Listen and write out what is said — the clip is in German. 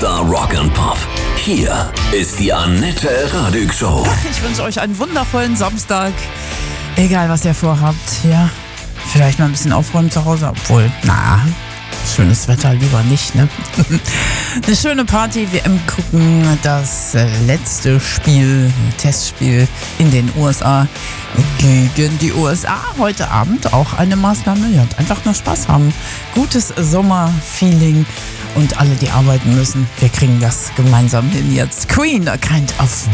Star Rock and Pop. Hier ist die Annette Radig Show. Ich wünsche euch einen wundervollen Samstag. Egal, was ihr vorhabt, ja. Vielleicht mal ein bisschen aufräumen zu Hause, obwohl, schönes Wetter lieber nicht, ne? Eine schöne Party, WM gucken, das letzte Spiel, Testspiel in den USA gegen die USA. Heute Abend auch eine Maßnahme, ja, einfach nur Spaß haben. Gutes Sommerfeeling und alle, die arbeiten müssen, wir kriegen das gemeinsam hin jetzt. Queen, A Kind of